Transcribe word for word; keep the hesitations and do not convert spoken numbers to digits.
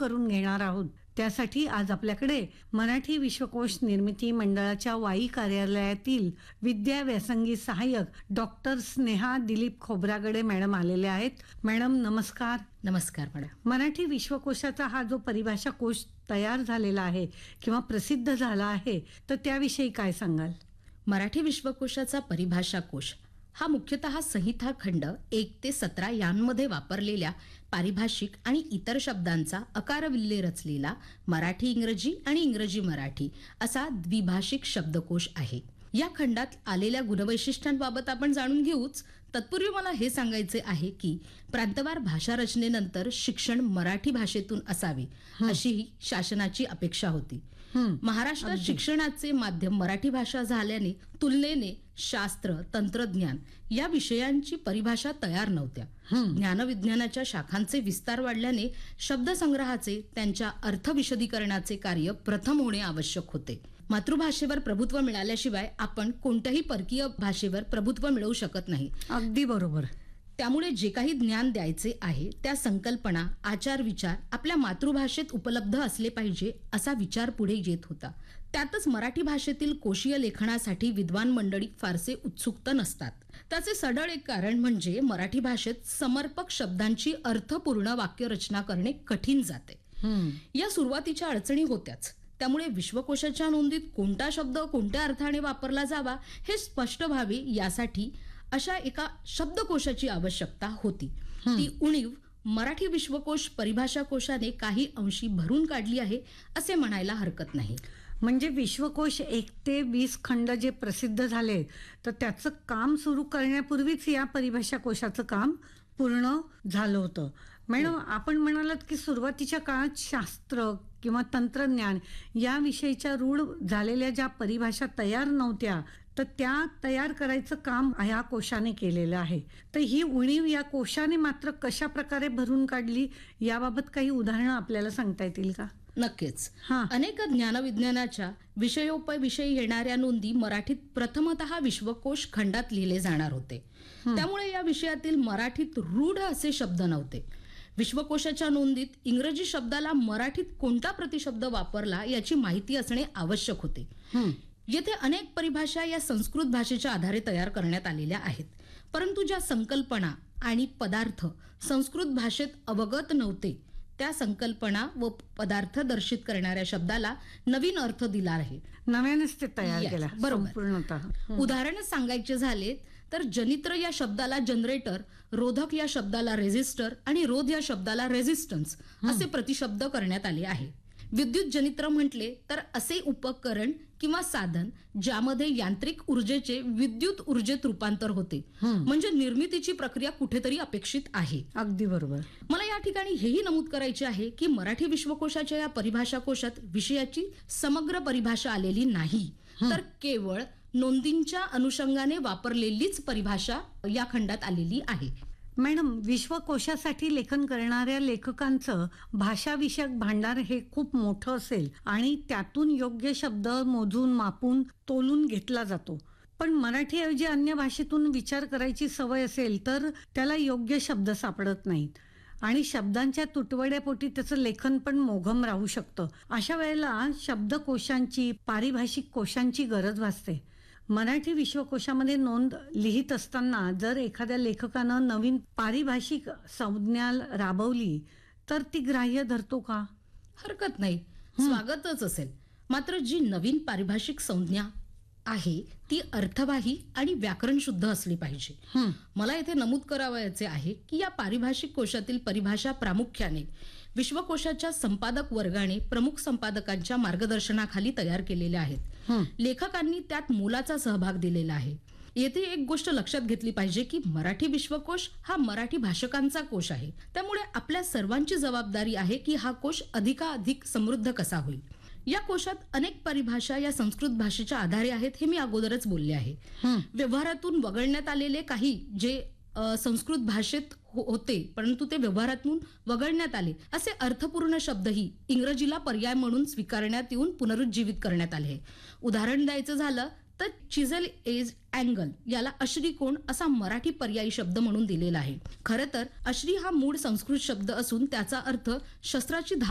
करून घेणार आहोत. त्यासाठी आज आपल्याकडे मराठी विश्वकोश निर्मिती मंडळाच्या वाई कार्यालयातील विद्या व्यासंगी सहाय्यक डॉक्टर स्नेहा दिलीप खोब्रागडे मॅडम आलेले आहेत. मॅडम नमस्कार. नमस्कार मॅडम. मराठी विश्वकोशाचा हा जो परिभाषा कोश तयार झालेला आहे किंवा प्रसिद्ध झाला आहे, तर त्याविषयी काय सांगाल? मराठी विश्वकोशाचा परिभाषा कोश हा मुख्यतः संहिता खंड एक ते सतरा यांमध्ये वापरलेल्या पारिभाषिक आणि इतर शब्दांचा अकारविल्ले रचलेला मराठी इंग्रजी आणि इंग्रजी मराठी असा द्विभाषिक शब्दकोश आहे. या खंडात आलेल्या गुणवैशिष्ट्यांबाबत आपण जाणून घेऊच. तत्पूर्वी मला हे सांगायचे आहे की प्रांतवार भाषा रचनेनंतर शिक्षण मराठी भाषेतून असावे अशी शासनाची अपेक्षा होती. महाराष्ट्रात शिक्षणाचे माध्यम मराठी भाषा झाल्याने तुलनेने शास्त्र, तंत्रज्ञान या विषयांची परिभाषा तयार नव्हत्या. ज्ञानविज्ञानाच्या शाखांचे विस्तार वाढल्याने शब्दसंग्रहाचे, त्यांच्या अर्थविशदीकरणाचे कार्य प्रथम होणे आवश्यक होते. मातृभाषेवर प्रभुत्व मिळाल्याशिवाय आपण कोणत्याही परकीय भाषेवर प्रभुत्व मिळवू शकत नाही. अगदी बरोबर. त्यामुळे जे काही ज्ञान द्यायचे आहे त्या संकल्पना, आचार विचार आपल्या मातृभाषेत उपलब्ध असले पाहिजे असा विचार पुढे येत होता. त्यातच मराठी भाषेतील कोशीय लेखनासाठी विद्वान मंडळी फारसे उत्सुक नसतात. त्याचे सढळ एक कारण म्हणजे मराठी भाषेत समर्पक शब्दांची अर्थपूर्ण वाक्यरचना करणे कठीण जाते. या सुरुवातीच्या अडचणी होत्याच. त्यामुळे विश्वकोशाच्या नोंदीत कोणता शब्द कोणत्या अर्थाने वापरला जावा हे स्पष्ट व्हावे यासाठी अशा एका शब्दकोशाची आवश्यकता होती. ती उणीव मराठी विश्वकोश परिभाषा कोशाने काही अंशी भरून काढली आहे असे म्हणायला हरकत नाही. म्हणजे विश्वकोश एक ते वीस खंड जे प्रसिद्ध झाले, तर त्याचं काम सुरू करण्यापूर्वीच या परिभाषा कोशाचं काम पूर्ण झालं होतं. मॅडम, आपण म्हणालात की सुरुवातीच्या काळात शास्त्र किंवा तंत्रज्ञान याविषयीच्या रूढ झालेल्या ज्या परिभाषा तयार नव्हत्या, तर त्या तयार करायचं काम ह्या कोशाने केलेलं आहे. तर ही उणीव या कोशाने मात्र कशा प्रकारे भरून काढली याबाबत काही उदाहरणं आपल्याला सांगता येतील का? नक्कीच. अनेक ज्ञानविज्ञानाच्या विषयोपविषयी येणाऱ्या नोंदी मराठीत प्रथमतः विश्वकोश खंडात लिहिले जाणार होते. त्यामुळे या विषयातील मराठीत रूढ असे शब्द नव्हते. विश्वकोशाच्या नोंदीत इंग्रजी शब्दाला मराठीत कोणता प्रतिशब्द वापरला याची माहिती असणे आवश्यक होते. येथे अनेक परिभाषा या संस्कृत भाषेच्या आधारे तयार करण्यात आलेल्या आहेत. परंतु ज्या संकल्पना आणि पदार्थ संस्कृत भाषेत अवगत नव्हते त्या संकल्पना व पदार्थ दर्शित करणाऱ्या शब्दाला नवीन अर्थ दिला आहे. नव्यानेच ते तयार केला. बरोबर. उदाहरण सांगायचे झाले तर जनित्र या शब्दाला जनरेटर, रोधक या शब्दाला रेझिस्टर आणि रोध या शब्दाला रेझिस्टन्स असे प्रतिशब्द करण्यात आले आहे. विद्युत जनित्र म्हटले तर असे उपकरण किंवा साधन ज्यामध्ये यांत्रिक ऊर्जेचे विद्युत ऊर्जेत रूपांतर होते, म्हणजे निर्मितीची प्रक्रिया कुठेतरी अपेक्षित आहे. अगदी बरोबर. मला या ठिकाणी हेही नमूद करायचे आहे की मराठी विश्वकोशाच्या या परिभाषा कोशात विषयाची समग्र परिभाषा आलेली नाही, तर केवळ नोंदींच्या अनुषंगाने वापरलेलीच परिभाषा या खंडात आलेली आहे. मॅडम, विश्वकोशासाठी लेखन करणाऱ्या लेखकांचं भाषाविषयक भांडार हे खूप मोठं असेल आणि त्यातून योग्य शब्द मोजून, मापून, तोलून घेतला जातो. पण मराठीऐवजी अन्य भाषेतून विचार करायची सवय असेल तर त्याला योग्य शब्द सापडत नाहीत आणि शब्दांच्या तुटवड्यापोटी त्याचं लेखन पण मोघम राहू शकतं. अशा वेळेला शब्दकोशांची, पारिभाषिक कोशांची गरज भासते. मराठी विश्वकोशामध्ये नोंद लिहित असताना जर एखाद्या लेखकानं नवीन पारिभाषिक संज्ञा राबवली तर ती ग्राह्य धरतो का? हरकत नाही, स्वागतच असेल. मात्र जी नवीन पारिभाषिक संज्ञा आहे ती अर्थवाही आणि व्याकरण शुद्ध असली पाहिजे. मला येथे नमूद करावयाचे आहे की या पारिभाषिक कोशातील परिभाषा प्रामुख्याने विश्वकोशाच्या संपादक वर्गाने प्रमुख संपादकांच्या मार्गदर्शनाखाली तयार केलेल्या आहेत. लेखकांनी त्यात मोलाचा सहभाग दिलेला आहे. येथे एक गोष्ट लक्षात घेतली पाहिजे की मराठी विश्वकोश हा मराठी भाषकांचा कोश आहे. त्यामुळे आपल्या सर्वांची जबाबदारी आहे की हा कोश अधिकाधिक समृद्ध कसा होईल. या कोशात अनेक परिभाषा या संस्कृत भाषेच्या आधारे आहेत हे मी अगोदरच बोलले आहे. व्यवहारातून वगळण्यात आलेले काही जे संस्कृत भाषेत होते परंतु ते व्यवहारातून वगळण्यात आले असे अर्थपूर्ण शब्दही इंग्रजीला पर्याय म्हणून स्वीकारण्यात येऊन पुनरुज्जीवित करण्यात आले. उदाहरण द्यायचं झालं तर चिझल एज अँगल याला अश्रीकोण असा मराठी पर्यायी शब्द म्हणून दिलेला आहे. खरं तर अश्री हा मूळ संस्कृत शब्द असून त्याचा अर्थ शस्त्राची